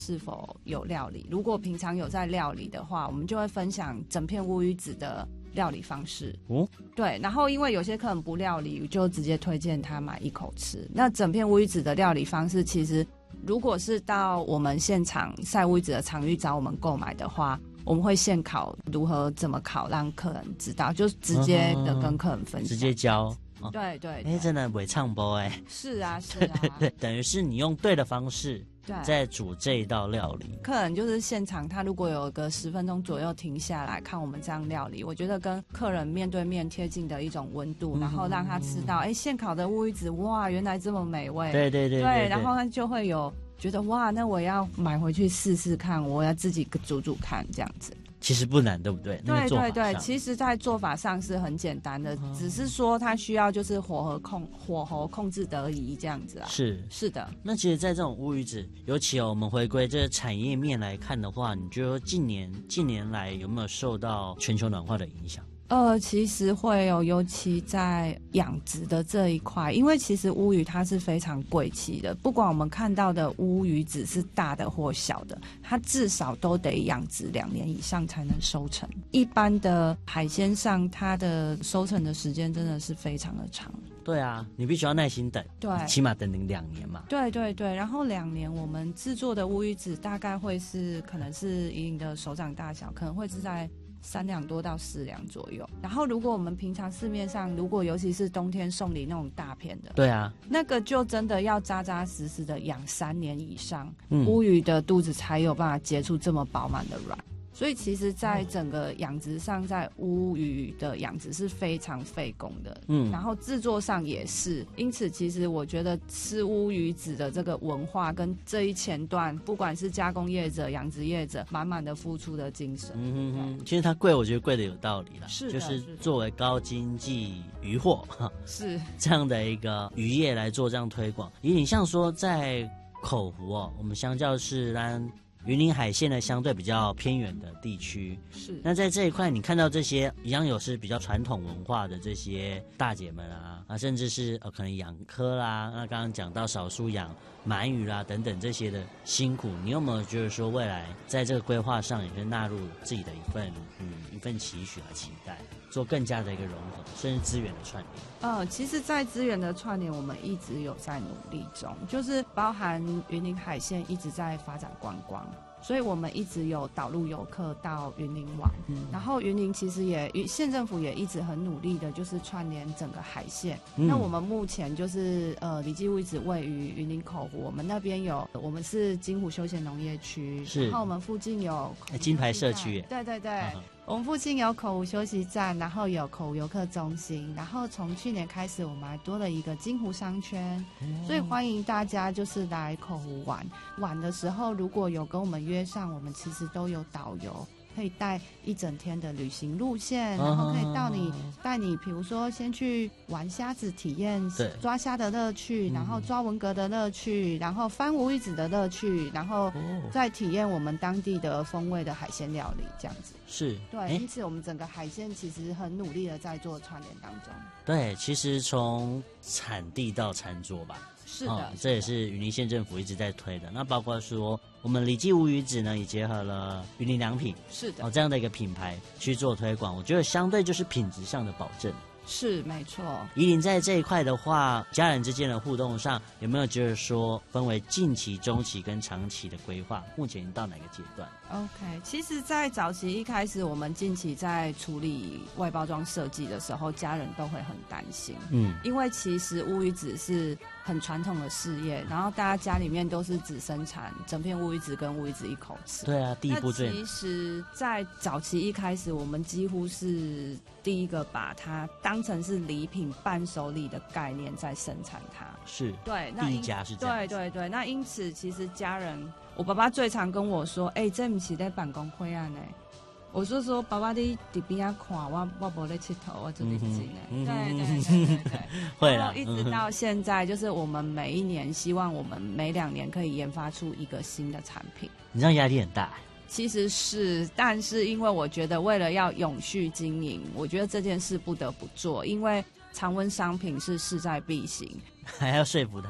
是否有料理。如果平常有在料理的话，我们就会分享整片乌鱼子的料理方式。对，然后因为有些客人不料理，就直接推荐他买一口吃。那整片乌鱼子的料理方式，其实如果是到我们现场晒乌鱼子的场域找我们购买的话，我们会现烤如何怎么烤，让客人知道，就直接的跟客人分享， 直接教。 对对， 真的袂唱播是啊是啊， 对，等于是你用对的方式在煮这一道料理。 客人就是现场，他如果有个10分钟左右停下来看我们这样料理，我觉得跟客人面对面贴近的一种温度，然后让他吃到现烤的乌鱼子，哇，原来这么美味。 对， 然后他就会有觉得哇，那我要买回去试试看，我要自己煮煮看这样子。 其实不难，对不对？ 对，其实在做法上是很简单的，只是说它需要就是火候控制得宜这样子啊。是的。 那其实在这种乌鱼子，尤其我们回归这个产业面来看的话，你觉得近年来有没有受到全球暖化的影响？ 其实会有，尤其在养殖的这一块，因为其实乌鱼它是非常贵气的，不管我们看到的乌鱼子是大的或小的，它至少都得养殖2年以上才能收成。一般的海鲜上，它的收成的时间真的是非常的长。 对啊，你必须要耐心等， 对， 起码等2年嘛。 对，然后2年我们制作的乌鱼子大概会是可能是以你的手掌大小，可能会是在3两多到4两左右。然后如果我们平常市面上，如果尤其是冬天送礼那种大片的， 对啊， 那个就真的要扎扎实实的养3年以上，乌鱼的肚子才有办法结出这么饱满的卵。所以其实在整个养殖上，在乌鱼的养殖是非常费工的，然后制作上也是。因此其实我觉得吃乌鱼子的这个文化跟这一前段，不管是加工业者、养殖业者，满满的付出的精神。 其实它贵，我觉得贵的有道理啦， 是就是作为高经济渔获是这样的一个渔业来做这样推广。有点像说在口湖我们相较是云林海线的相对比较偏远的地区， 是。 那在这一块，你看到这些一样有是比较传统文化的这些大姐们甚至是可能养科啦，那刚刚讲到少数养鳗鱼啦等等这些的辛苦，你有没有觉得说未来在这个规划上也可以纳入自己的一份期许和期待，做更加的一个融合，甚至资源的串联？ 其实在资源的串联我们一直有在努力中，就是包含云林海线一直在发展观光，所以我们一直有导入游客到云林玩，然后云林其实县政府也一直很努力的就是串联整个海线。那我们目前就是里基乌鱼子位于云林口湖，我们那边我们是金湖休闲农业区，然后我们附近有金牌社区， 对，我们附近有口湖休息站，然后有口湖游客中心，然后从去年开始我们还多了一个金湖商圈，所以欢迎大家就是来口湖玩的时候，如果有跟我们约上，我们其实都有导游可以带一整天的旅行路线，然后可以带你比如说先去玩虾子，体验抓虾的乐趣，然后抓文蛤的乐趣，然后翻乌鱼子的乐趣，然后再体验我们当地的风味的海鲜料理这样子。 是， 对，因此我们整个海鲜其实很努力的在做串联当中。 对，其实从产地到餐桌吧， 是的， 这也是云林县政府一直在推的。那包括说我们里基乌鱼子呢，也结合了云林良品， 是的， 这样的一个品牌去做推广，我觉得相对就是品质上的保证。 是没错。 宜林在这一块的话，家人之间的互动上有没有就是说分为近期、中期跟长期的规划？目前到哪个阶段 ？OK， 其实在早期一开始，我们近期在处理外包装设计的时候，家人都会很担心，因为其实乌鱼子是很传统的事业，然后大家家里面都是只生产整片乌鱼子跟乌鱼子一口吃。 对啊，第一步其实在早期一开始，我们几乎是第一个把它当成是礼品伴手礼的概念在生产它。 是， 对， 第一家是这样。 对，那因此其实家人，我爸爸最常跟我说，这不是在办公会啊呢。我就说爸爸你在边啊看我没在吃头，我这里进来。对， 会啦。 一直到现在，就是我们每一年希望我们每2年可以研发出一个新的产品。 你这样压力很大。 其实是，但是因为我觉得为了要永续经营，我觉得这件事不得不做，因为常温商品是势在必行， 还要说服他们。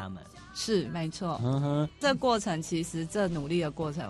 是没错。 嗯哼， 这过程其实这努力的过程，